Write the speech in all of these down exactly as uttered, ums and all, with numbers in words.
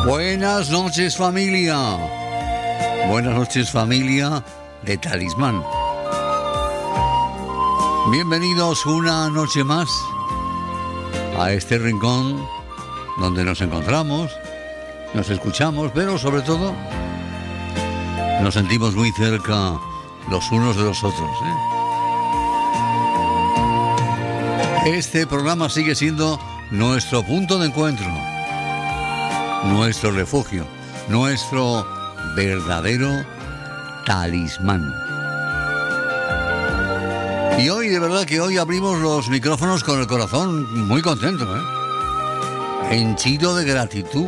Buenas noches, familia. Buenas noches, familia de Talismán. Bienvenidos una noche más a este rincón donde nos encontramos, nos escuchamos, pero sobre todo nos sentimos muy cerca los unos de los otros, ¿eh? Este programa sigue siendo nuestro punto de encuentro, nuestro refugio, nuestro verdadero talismán. Y hoy, de verdad que hoy abrimos los micrófonos con el corazón muy contento, ¿eh? Henchido de gratitud.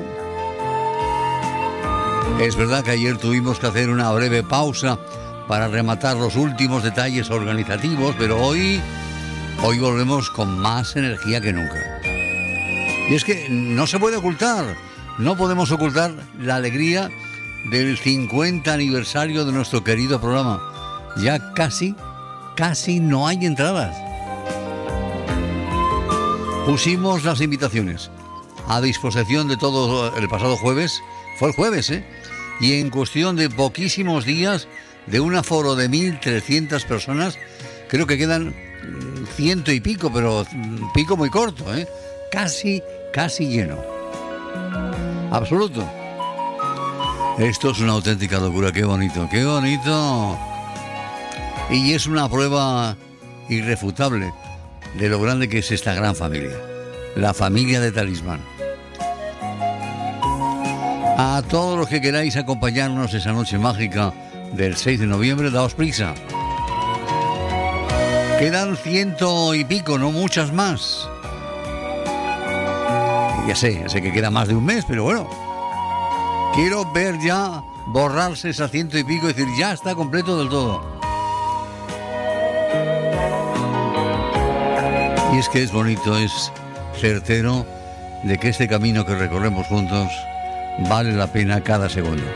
Es verdad que ayer tuvimos que hacer una breve pausa para rematar los últimos detalles organizativos, pero hoy, hoy volvemos con más energía que nunca. Y es que no se puede ocultar, no podemos ocultar la alegría del cincuenta aniversario de nuestro querido programa. Ya casi, casi no hay entradas. Pusimos las invitaciones a disposición de todos el pasado jueves, fue el jueves, ¿eh? Y en cuestión de poquísimos días, de un aforo de mil trescientas personas, creo que quedan ciento y pico, pero pico muy corto, ¿eh? Casi, casi lleno. Absoluto. Esto es una auténtica locura, qué bonito, qué bonito. Y es una prueba irrefutable de lo grande que es esta gran familia, la familia de Talismán. A todos los que queráis acompañarnos esa noche mágica del seis de noviembre, daos prisa. Quedan ciento y pico, no muchas más. Ya sé, ya sé que queda más de un mes, pero bueno. Quiero ver ya borrarse esa ciento y pico y decir, ya está completo del todo. Y es que es bonito, es certero de que este camino que recorremos juntos vale la pena cada segundo.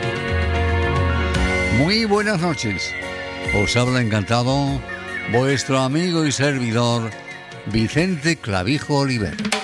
Muy buenas noches. Os habla encantado vuestro amigo y servidor Vicente Clavijo Oliver.